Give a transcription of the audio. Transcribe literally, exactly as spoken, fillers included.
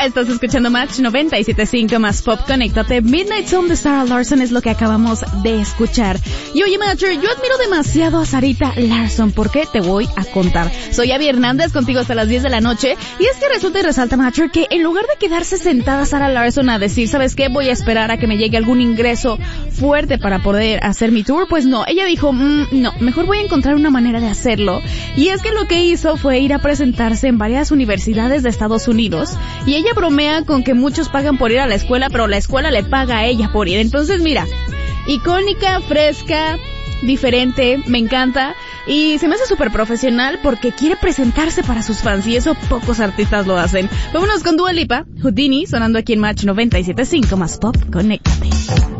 Estás escuchando Match noventa y siete punto cinco más Pop. Conéctate. Midnight Zone de Sarah Larson es lo que acabamos de escuchar. Y oye, Matcher, yo admiro demasiado a Sarita Larson. ¿Por qué? Te voy a contar. Soy Abby Hernández, contigo hasta las diez de la noche. Y es que resulta y resalta, Matcher, que en lugar de quedarse sentada Sarah Larson a decir, ¿sabes qué? Voy a esperar a que me llegue algún ingreso fuerte para poder hacer mi tour. Pues no, ella dijo, mmm, no, mejor voy a encontrar una manera de hacerlo. Y es que lo que hizo fue ir a presentarse en varias universidades de Estados Unidos. Y ella bromea con que muchos pagan por ir a la escuela, pero la escuela le paga a ella por ir. Entonces, mira, icónica, fresca, diferente, me encanta. Y se me hace súper profesional porque quiere presentarse para sus fans. Y eso pocos artistas lo hacen. Vámonos con Dua Lipa, Houdini, sonando aquí en Match noventa y siete punto cinco más Pop. Conéctate.